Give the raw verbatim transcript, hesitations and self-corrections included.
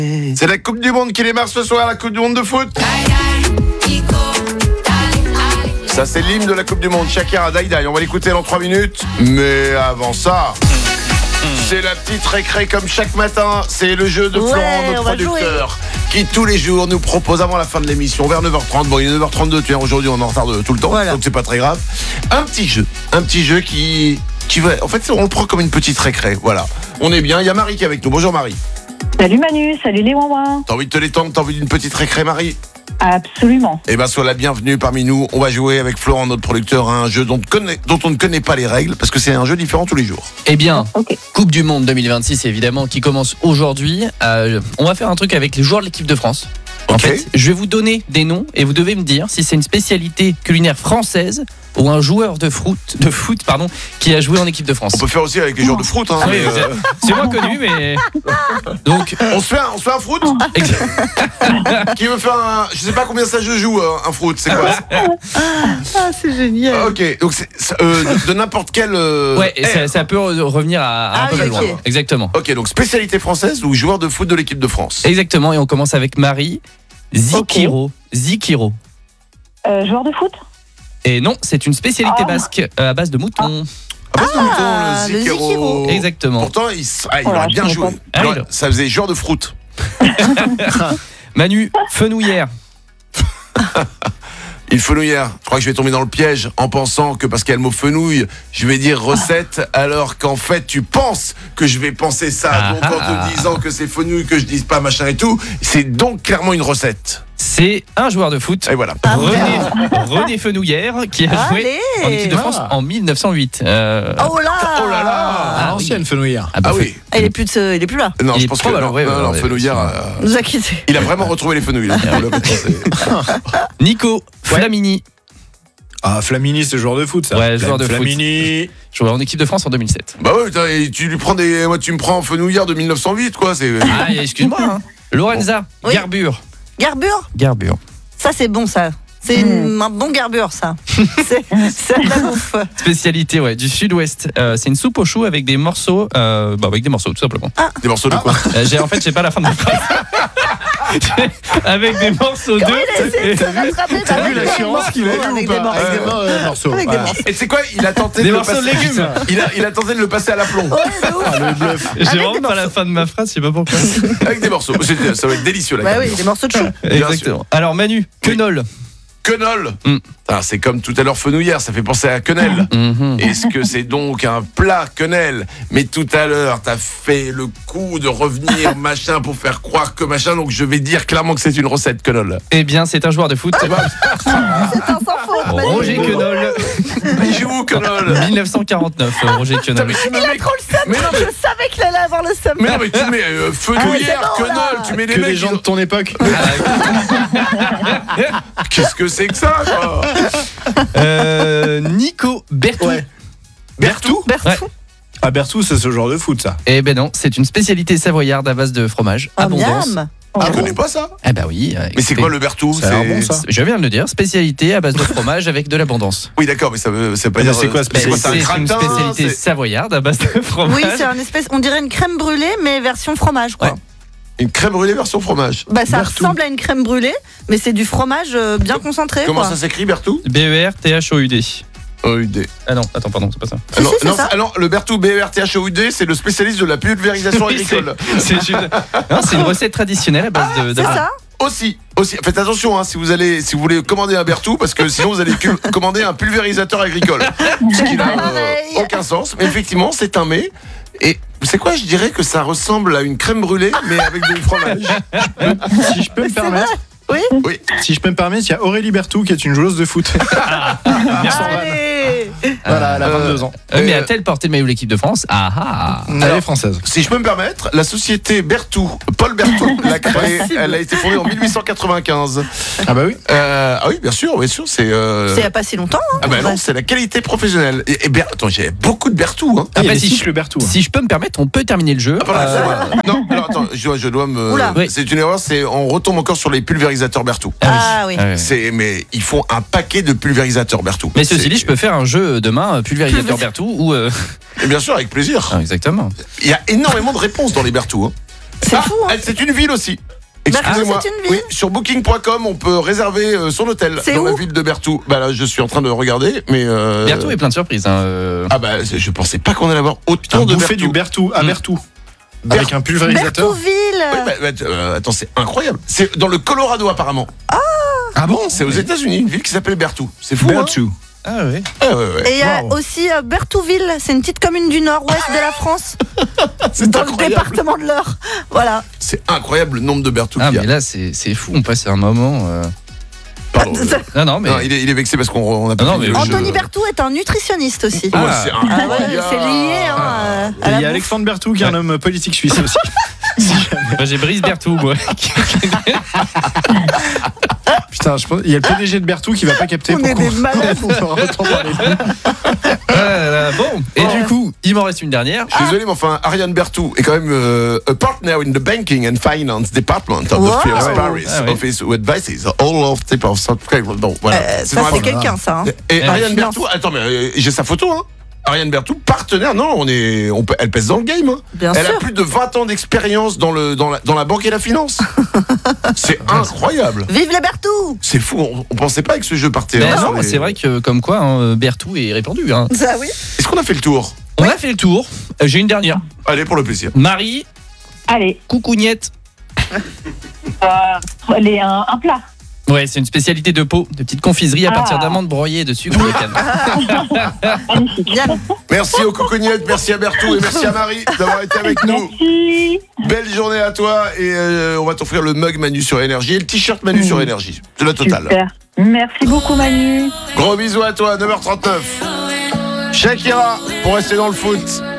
C'est la Coupe du Monde qui démarre ce soir, la Coupe du Monde de foot. Ça, c'est l'hymne de la Coupe du Monde. Shakira, Die Die. On va l'écouter dans trois minutes. Mais avant ça, c'est la petite récré comme chaque matin. C'est le jeu de Florent, ouais, notre producteur, qui tous les jours nous propose avant la fin de l'émission, vers neuf heures trente. Bon, il est neuf heures trente-deux, tu vois, aujourd'hui on est en retard de tout le temps, voilà. Donc c'est pas très grave. Un petit jeu, un petit jeu qui, qui va, en fait, on le prend comme une petite récré. Voilà, on est bien. Il y a Marie qui est avec nous. Bonjour Marie. Salut Manu, salut les Wouin. T'as envie de te détendre, t'as envie d'une petite récré, Marie? Absolument. Eh bien, sois la bienvenue parmi nous. On va jouer avec Florent, notre producteur, à un jeu dont, connaît, dont on ne connaît pas les règles, parce que c'est un jeu différent tous les jours. Eh bien, okay. Coupe du Monde deux mille vingt-six, évidemment, qui commence aujourd'hui. Euh, on va faire un truc avec les joueurs de l'équipe de France. En okay. fait, je vais vous donner des noms et vous devez me dire si c'est une spécialité culinaire française ou un joueur de foot, de foot pardon, qui a joué en équipe de France. On peut faire aussi avec les joueurs de foot. Hein, ah, mais oui, euh... c'est moins connu, mais donc on se fait un, on se fait un foot. Qui veut faire un, je sais pas combien ça je joue un, un foot, c'est quoi? Ah, c'est génial. Ah, ok, donc c'est euh, de, de n'importe quel. Euh... Ouais, et ça, ça peut revenir à, à ah, un peu oui, plus okay. loin. Exactement. Ok, donc spécialité française ou joueur de foot de l'équipe de France. Exactement, et on commence avec Marie. Zikiro. Okay. Zikiro. Euh, joueur de foot? Et non, c'est une spécialité ah. basque euh, à base de mouton. Ah. À base de ah, mouton, le Zikiro. le Zikiro. Exactement. Pourtant, il, ah, il oh, aurait bien joué. Ah, Alors, ça faisait joueur de fruit. Manu, fenouillère. Une fenouillère. Je crois que je vais tomber dans le piège en pensant que parce qu'il y a le mot fenouil, je vais dire recette, alors qu'en fait tu penses que je vais penser ça. Ah donc en te disant que c'est fenouil, que je dise pas machin et tout, c'est donc clairement une recette. C'est un joueur de foot. Et voilà. Ah, René, René Fenouillère qui a joué Allez. en équipe de France en mille neuf cent huit. Euh... Oh là. Oh là là. Ah, ancienne Fenouillère. Ah, bah, ah oui. Il est plus de, il est plus là. Non, il je pense que non, non, ouais, non, ouais, non, ouais, Fenouillère. ouais. Euh, Vous inquiétez. il a vraiment retrouvé les fenouilles. Là. Nico Flamini. Ah, Flamini, c'est joueur de foot, ça. Ouais, joueur de Flamini. foot. Joué en équipe de France en deux mille sept. Bah ouais, tu lui prends des, moi tu me prends en fenouillère de mille neuf cent huit, quoi. C'est. Ah, excuse-moi. Hein. Lorenza Oui. Garbure. Garbure? Garbure. Ça c'est bon ça. C'est mmh. un bon garbure ça. c'est, c'est de la bouffe. Spécialité ouais, du sud-ouest. Euh, c'est une soupe aux choux avec des morceaux, euh, bah, avec des morceaux tout simplement. Ah. Des morceaux de quoi? euh, j'ai, En fait, j'ai pas la fin de ma phrase. Avec des morceaux de. T'as vu l'assurance qu'il a eu ou pas? Avec des euh, morceaux. Avec des morceaux. Et tu sais quoi? Il a tenté des de le morceaux passer. de légumes. Il a, il a tenté de le passer à l'aplomb. Ouais, de ouf. Ah, le bluff. J'ai Avec vraiment des pas la morceaux. fin de ma phrase, je sais pas pourquoi. Avec des morceaux. C'est, ça va être délicieux là. Bah oui, des morceaux de chou. Exactement. Alors Manu, quenol. Quenol. Mm. Alors, c'est comme tout à l'heure fenouillère, ça fait penser à quenelle. Mm-hmm. Est-ce que c'est donc un plat quenelle? Mais tout à l'heure, t'as fait le coup de revenir machin pour faire croire que machin, donc je vais dire clairement que c'est une recette quenol. Eh bien, c'est un joueur de foot. C'est un sans faute. Manu. Roger Quenol. Il joue où quenol? dix-neuf cent quarante-neuf, Roger Quenol. Mais tu me Il a mets- trop le seum. Mais non, mais- Je savais qu'il allait avoir le seum. Mais non, mais tu mets euh, fenouillère, Ah, c'est bon, quenol, là. tu mets des Que mecs. les gens qui- de ton époque. Qu'est-ce que c'est que ça, quoi? Euh, Nico Bertou. Ouais. Bertou? Bertou. Ouais. Ah, Bertou, c'est ce genre de foot, ça. Eh ben non, c'est une spécialité savoyarde à base de fromage. Oh, Abondance. miam. Ah, je connais pas ça. Eh ben oui. euh, Mais c'est quoi le Bertou? Ça a l'air bon, ça. Je viens de le dire, spécialité à base de fromage avec de l'abondance. Oui, d'accord, mais ça veut, c'est pas Mais dire. c'est quoi, euh, Mais c'est quoi, c'est c'est un une gratin, spécialité c'est savoyarde à base de fromage. Oui, c'est un espèce, on dirait une crème brûlée, mais version fromage, quoi. Ouais. une crème brûlée version fromage. Bah, ça Bertou. ressemble à une crème brûlée, mais c'est du fromage euh, bien concentré. Comment quoi. ça s'écrit, Bertou? B E R T H O U D. O U D. Ah non, attends, pardon, c'est pas ça. Si, Alors, si, c'est non, ça. alors, le Bertou B E R T H O U D, c'est le spécialiste de la pulvérisation Oui, agricole. C'est, c'est, une... non, c'est une recette traditionnelle à base de. C'est d'avoine. ça. Aussi, aussi, faites attention hein, si vous allez, si vous voulez commander un Bertou, parce que sinon vous allez cu- commander un pulvérisateur agricole, ce qui n'a euh, Pareil. aucun sens. Mais effectivement, c'est un mets. Et vous savez quoi, je dirais que ça ressemble à une crème brûlée, mais avec du fromage. Si je peux me C'est permettre. vrai. Oui. Oui. Si je peux me permettre, il y a Aurélie Bertou qui est une joueuse de foot. Allez. Voilà, elle a Euh, vingt-deux ans. Euh, mais Euh, a-t-elle porté le maillot de l'équipe de France? Ah ah. Elle alors- est française. Si je peux me permettre, la société Bertou, Paul Bertou, l'a créée. Elle a été fondée en mille huit cent quatre-vingt-quinze. Ah bah oui. Euh, ah oui, bien sûr, bien sûr, c'est. Euh... C'est il n'y a pas si longtemps. Hein, Ah bah non, Ouais. c'est la qualité professionnelle. Et, et Ber... Attends, j'ai beaucoup de Bertou. Hein. Ah, il y bah, a si si je- le Bertou. Si je peux me permettre, on peut terminer le jeu. Ah, pardon, Euh, excusez-moi. Non, alors attends, je dois, je dois me. Oula. Oui. C'est une erreur, c'est on retombe encore sur les pulvérisateurs Bertou. Ah oui. Ah ouais. C'est, mais ils font un paquet de pulvérisateurs Bertou. Mais ceci C'est- dit, je peux faire un jeu demain, euh, pulvérisateur Bertou ou. euh, Et bien sûr, avec plaisir. ah, exactement. Il y a énormément de réponses dans les Bertou. Hein. C'est Ah, fou, hein. c'est une ville aussi. Berthoud, Excusez-moi. c'est une ville Oui, sur booking point com, on peut réserver euh, son hôtel C'est dans la où ville de Berthoud. Bah là, je suis en train de regarder, mais. Euh... Berthoud est plein de surprises. Hein, euh. Ah bah, c'est- je pensais pas qu'on allait avoir autant Putain, de bouffer Berthoud. du Berthoud à Mm. Berthoud. Ber- Avec un pulvérisateur. Berthouville. Ouais, bah, bah, euh, attends, c'est incroyable. C'est dans le Colorado apparemment. Ah bon? C'est aux États-Unis, une ville qui s'appelle Berthoud. C'est fou. Hein Berthoud. Ah ouais. Ah, ouais, ouais. Et il y a Wow. aussi euh, Berthouville, c'est une petite commune du nord-ouest de la France, C'est dans le incroyable. département de l'Eure. Voilà. C'est incroyable le nombre de Berthoud Ah qu'il y a. mais là c'est c'est fou, on passe un moment. euh. Pardon, euh, Non non mais. non, il, est, il est vexé parce qu'on on a pas Non, fini mais le jeu. Anthony Berthoud est un nutritionniste aussi. Ouais, Ah. c'est Ah ouais, incroyable. c'est lié hein, euh, Et à il la y a bouffe. Alexandre Berthoud qui est un homme politique suisse aussi. Bah, j'ai Brice Berthoud moi. Putain, je pense, il y a le P D G de Berthoud qui va pas capter On est pourquoi des malades. on va autant parler de lui. Ah là là, bon. Et du coup, il m'en reste une dernière. Je suis désolé, mais enfin, Ariane Berthoud est quand même euh, a partner in the banking and finance department of Wow. the First Ah ouais. Paris Ah ouais. Office who advises all of type of subscribers. Bon, voilà. Euh, C'est ça dans la- c'est quelqu'un ça. Hein. Et Euh, Ariane finance. Berthoud, attends, mais euh, j'ai sa photo, hein. Ariane Berthoud, partenaire, non, on est, on, peut- elle pèse dans le game. Hein. Bien elle sûr. a plus de vingt ans d'expérience dans, le, dans, la, dans la banque et la finance. C'est incroyable. Vive les Berthoud. C'est fou, on, on pensait pas que ce jeu partait. Ben hein, non, sur les- c'est vrai que comme quoi hein, Berthoud est répandu. Hein. Ça oui. Est-ce qu'on a fait le tour? On a fait le tour. Euh, J'ai une dernière. Allez, pour le plaisir. Marie, Allez, coucougnette. euh, les, un, un plat. Ouais, c'est une spécialité de pot, de petites confiseries à Ah. partir d'amandes broyées et de sucre de canne. Magnifique. Bien. Merci aux cocognettes, merci à Berthoud et merci à Marie d'avoir été avec nous. Merci. Belle journée à toi et euh, on va t'offrir le mug Manu sur Énergie et le t-shirt Manu sur Énergie. C'est la totale. Super. Merci beaucoup Manu. Gros bisous à toi, neuf heures trente-neuf. Shakira pour rester dans le foot.